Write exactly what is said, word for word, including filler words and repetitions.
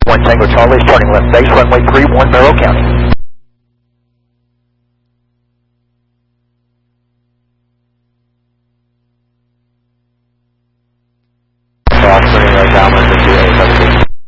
one Tango Charlie is turning left base, runway three one, Merrill County.